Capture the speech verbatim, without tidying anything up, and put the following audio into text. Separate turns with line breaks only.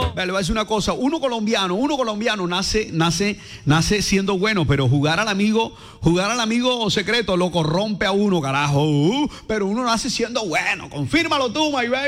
Vale, le voy a decir una cosa, uno colombiano, uno colombiano nace, nace, nace siendo bueno, pero jugar al amigo, jugar al amigo secreto lo corrompe a uno, carajo. Uh, pero uno nace siendo bueno, confírmalo tú, my baby.